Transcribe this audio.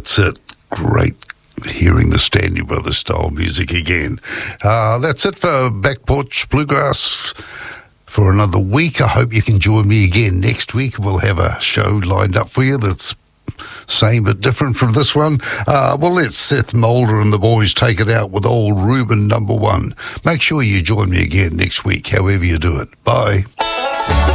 That's it. Great hearing the Stanley Brothers style music again. That's it for Back Porch Bluegrass for another week. I hope you can join me again next week. We'll have a show lined up for you that's same but different from this one. We'll let Seth Mulder and the boys take it out with old Reuben #1. Make sure you join me again next week, however you do it. Bye.